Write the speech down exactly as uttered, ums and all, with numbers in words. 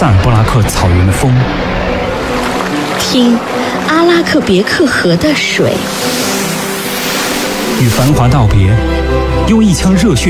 萨尔布拉克草原的风， 听阿拉克别克河的水。 与繁华道别，用一腔热血